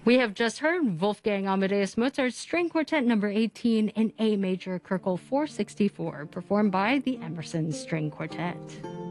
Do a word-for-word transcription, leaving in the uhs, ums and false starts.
We have just heard Wolfgang Amadeus Mozart's String Quartet number eighteen in A major, Kirkel four sixty-four, performed by the Emerson String Quartet.